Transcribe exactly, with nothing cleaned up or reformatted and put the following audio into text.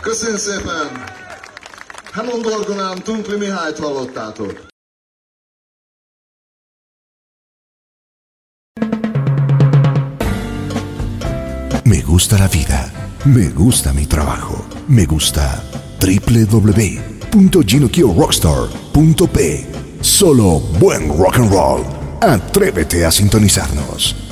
Köszönjük szépen! Hammond orgonán Tunkli Mihályt hallottátok. Me gusta la vida, me gusta mi trabajo, me gusta w w w punto ginocchio rockstar punto p. Solo buen rock and roll. Atrévete a sintonizarnos.